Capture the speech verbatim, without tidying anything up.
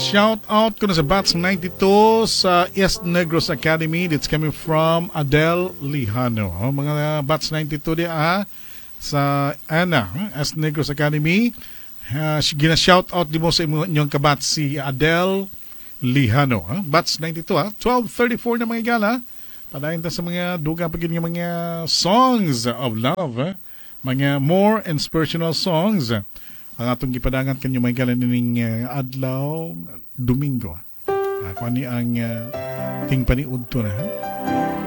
shout out ko na sa Batch ninety-two sa East Negros Academy. That's coming from Adele Lijano. Oh, mga Batch ninety-two di ah sa Ana, East Negros Academy. Uh, gina-shout out di mo sa inyong kabat si Adele Lijano. Huh? Batch ninety-two ha. twelve thirty-four na mga igala. Padayon ta sa mga dugang pagin nga mga songs of love. Huh? Mga more inspirational songs. Ang atong gipadangan kanyo may galan ning uh, adlaw Domingo. Uh, kung ani ang uh, ting paniud to na. Ha?